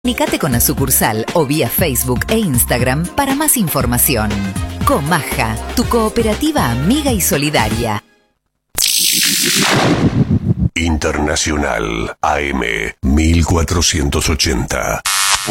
Comunicate con la sucursal o vía Facebook e Instagram para más información. Comaja, tu cooperativa amiga y solidaria. Internacional AM 1480.